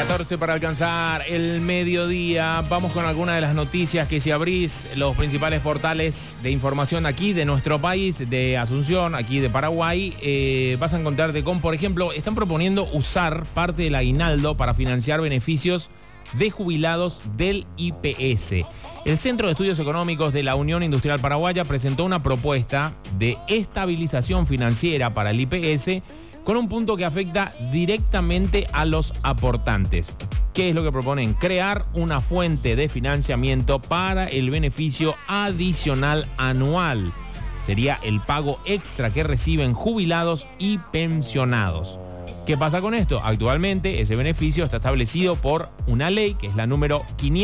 14 para alcanzar el mediodía. Vamos con algunas de las noticias que si abrís los principales portales de información aquí de nuestro país, de Asunción, aquí de Paraguay, vas a encontrarte con, por ejemplo, están proponiendo usar parte del aguinaldo para financiar beneficios de jubilados del IPS. El Centro de Estudios Económicos de la Unión Industrial Paraguaya presentó una propuesta de estabilización financiera para el IPS con un punto que afecta directamente a los aportantes. ¿Qué es lo que proponen? Crear una fuente de financiamiento para el beneficio adicional anual. Sería el pago extra que reciben jubilados y pensionados. ¿Qué pasa con esto? Actualmente ese beneficio está establecido por una ley, que es la número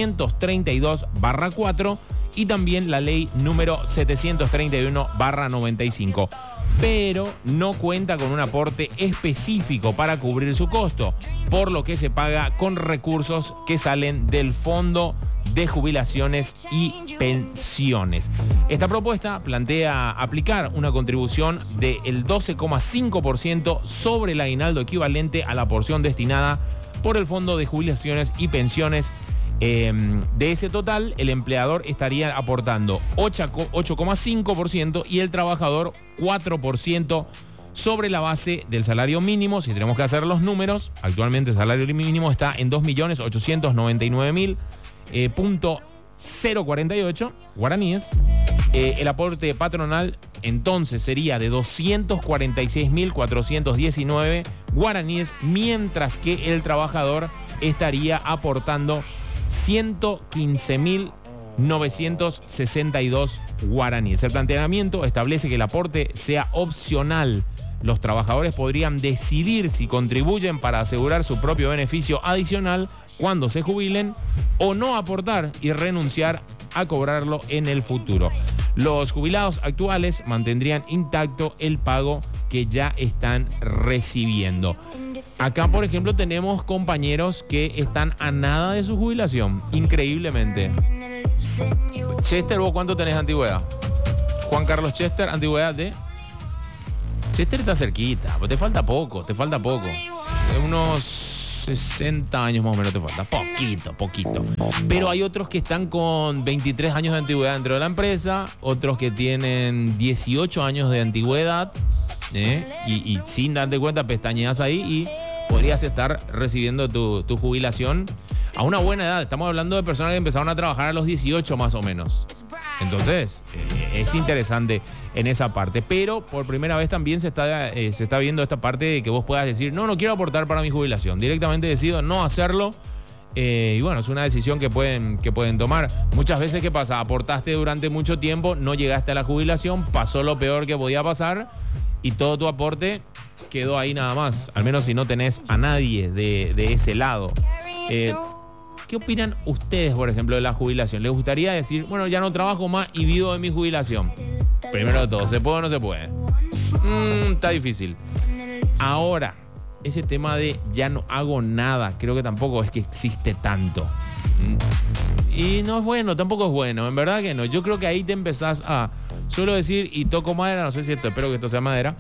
532/4, y también la ley número 731/95. Pero no cuenta con un aporte específico para cubrir su costo, por lo que se paga con recursos que salen del Fondo de Jubilaciones y Pensiones. Esta propuesta plantea aplicar una contribución del 12,5% sobre el aguinaldo equivalente a la porción destinada por el Fondo de Jubilaciones y Pensiones. De ese total, el empleador estaría aportando 8,5% y el trabajador 4% sobre la base del salario mínimo. Si tenemos que hacer los números, actualmente el salario mínimo está en 2.899.048 guaraníes. El aporte patronal entonces sería de 246.419 guaraníes, mientras que el trabajador estaría aportando 115.962 guaraníes. El planteamiento establece que el aporte sea opcional. Los trabajadores podrían decidir si contribuyen para asegurar su propio beneficio adicional cuando se jubilen o no aportar y renunciar a cobrarlo en el futuro. Los jubilados actuales mantendrían intacto el pago que ya están recibiendo. Acá, por ejemplo, tenemos compañeros que están a nada de su jubilación, increíblemente. Chester, ¿vos cuánto tenés de antigüedad? Juan Carlos Chester, antigüedad de... Chester está cerquita, pero te falta poco. De unos 60 años más o menos te falta, poquito. Pero hay otros que están con 23 años de antigüedad dentro de la empresa, otros que tienen 18 años de antigüedad, y sin darte cuenta pestañeas ahí y podrías estar recibiendo tu jubilación a una buena edad. Estamos hablando de personas que empezaron a trabajar a los 18 más o menos. Entonces, es interesante en esa parte. Pero por primera vez también se está viendo esta parte de que vos puedas decir, no quiero aportar para mi jubilación. Directamente decido no hacerlo. Y bueno, es una decisión que pueden tomar. Muchas veces, ¿qué pasa? Aportaste durante mucho tiempo, no llegaste a la jubilación, pasó lo peor que podía pasar y todo tu aporte quedó ahí nada más. Al menos si no tenés a nadie de ese lado. ¿Qué opinan ustedes, por ejemplo, de la jubilación? ¿Les gustaría decir, bueno, ya no trabajo más y vivo de mi jubilación? Primero de todo, ¿se puede o no se puede? Está difícil. Ahora, ese tema de ya no hago nada, creo que tampoco es que existe tanto. Y no es bueno, tampoco es bueno, en verdad que no. Yo creo que ahí te empezás a... Suelo decir, y toco madera, no sé si espero que esto sea madera.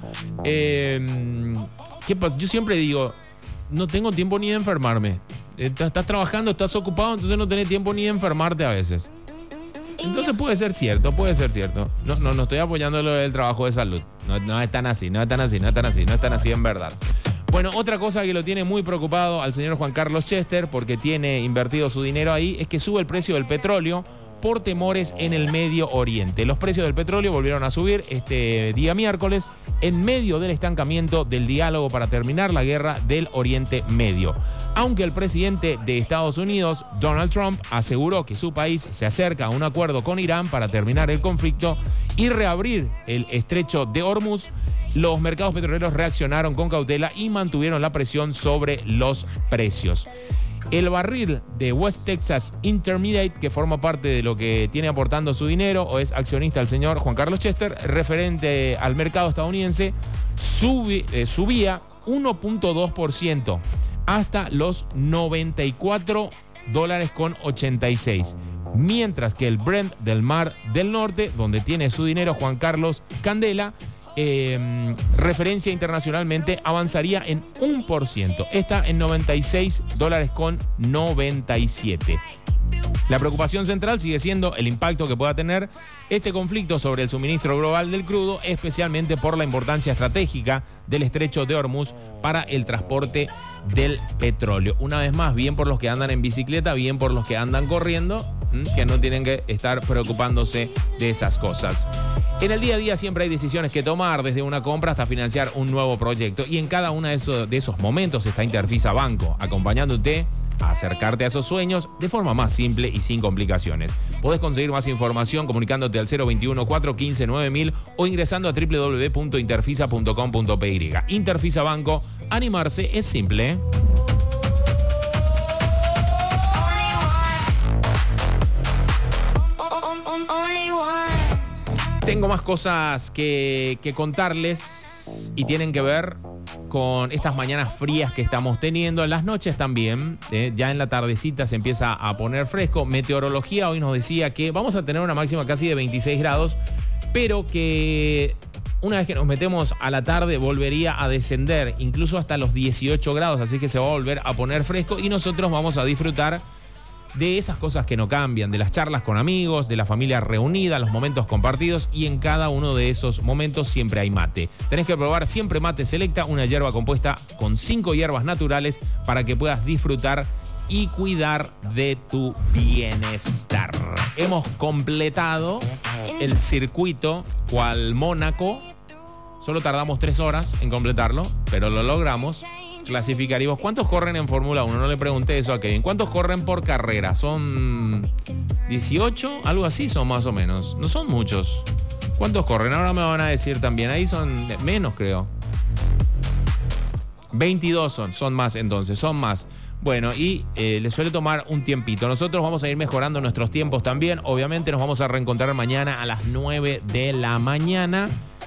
¿Qué pasa? Yo siempre digo, no tengo tiempo ni de enfermarme. Estás trabajando, estás ocupado, entonces no tenés tiempo ni de enfermarte a veces. Entonces puede ser cierto. No estoy apoyando lo del trabajo de salud. No es tan así en verdad. Bueno, otra cosa que lo tiene muy preocupado al señor Juan Carlos Chester, porque tiene invertido su dinero ahí, es que sube el precio del petróleo por temores en el Medio Oriente. Los precios del petróleo volvieron a subir este día miércoles en medio del estancamiento del diálogo para terminar la guerra del Oriente Medio. Aunque el presidente de Estados Unidos, Donald Trump, aseguró que su país se acerca a un acuerdo con Irán para terminar el conflicto y reabrir el estrecho de Hormuz, los mercados petroleros reaccionaron con cautela y mantuvieron la presión sobre los precios. El barril de West Texas Intermediate, que forma parte de lo que tiene aportando su dinero o es accionista el señor Juan Carlos Chester, referente al mercado estadounidense, subía 1.2% hasta los $94.86. Mientras que el Brent del Mar del Norte, donde tiene su dinero Juan Carlos Candela, referencia internacionalmente avanzaría en 1%. Está en $96.97. La preocupación central sigue siendo el impacto que pueda tener este conflicto sobre el suministro global del crudo, especialmente por la importancia estratégica del estrecho de Hormuz para el transporte del petróleo. Una vez más, bien por los que andan en bicicleta, bien por los que andan corriendo, que no tienen que estar preocupándose de esas cosas. En el día a día siempre hay decisiones que tomar, desde una compra hasta financiar un nuevo proyecto. Y en cada uno de esos momentos está Interfisa Banco, acompañándote a acercarte a esos sueños de forma más simple y sin complicaciones. Podés conseguir más información comunicándote al 021-415-9000 o ingresando a www.interfisa.com.py. Interfisa Banco, animarse es simple. Tengo más cosas que contarles y tienen que ver con estas mañanas frías que estamos teniendo. En las noches también, ya en la tardecita se empieza a poner fresco. Meteorología hoy nos decía que vamos a tener una máxima casi de 26 grados, pero que una vez que nos metemos a la tarde volvería a descender incluso hasta los 18 grados, así que se va a volver a poner fresco y nosotros vamos a disfrutar de esas cosas que no cambian, de las charlas con amigos, de la familia reunida, los momentos compartidos, y en cada uno de esos momentos siempre hay mate. Tenés que probar Siempre Mate Selecta, una hierba compuesta con 5 hierbas naturales para que puedas disfrutar y cuidar de tu bienestar. Hemos completado el circuito cual Mónaco. Solo tardamos 3 horas en completarlo, pero lo logramos. Clasificaríamos. ¿Cuántos corren en Fórmula 1? No le pregunté eso a Kevin. ¿Cuántos corren por carrera? ¿Son 18? Algo así son más o menos. No son muchos. ¿Cuántos corren? Ahora me van a decir también. Ahí son menos, creo. 22 son más entonces, son más. Bueno, y le suele tomar un tiempito. Nosotros vamos a ir mejorando nuestros tiempos también. Obviamente nos vamos a reencontrar mañana a las 9 de la mañana.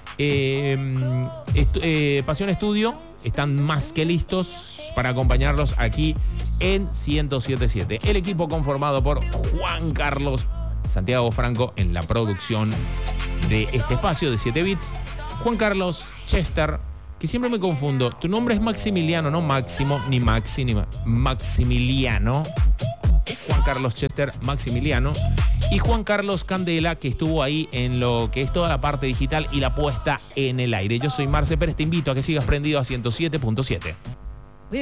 Pasión Estudio están más que listos para acompañarlos aquí en 107.7. El equipo conformado por Juan Carlos Santiago Franco en la producción de este espacio de 7 bits. Juan Carlos Chester, que siempre me confundo. Tu nombre es Maximiliano, no Máximo, ni Maxi, ni Maximiliano. Juan Carlos Chester Maximiliano. Y Juan Carlos Candela, que estuvo ahí en lo que es toda la parte digital y la puesta en el aire. Yo soy Marce Pérez, te invito a que sigas prendido a 107.7.